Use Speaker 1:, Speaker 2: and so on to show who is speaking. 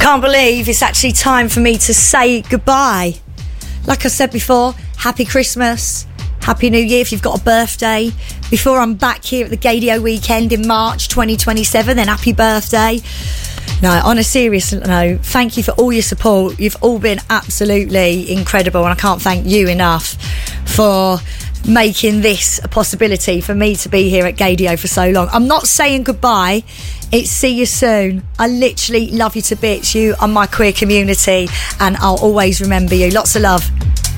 Speaker 1: Can't believe it's actually time for me to say goodbye. Like I said before, happy Christmas, happy New Year if you've got a birthday. Before I'm back here at the Gaydio weekend in March 2027, then happy birthday. No, on a serious note, thank you for all your support. You've all been absolutely incredible, and I can't thank you enough for making this a possibility for me to be here at Gaydio for so long. I'm not saying goodbye, it's see you soon. I literally love you to bits. You are my queer community, and I'll always remember you. Lots of love.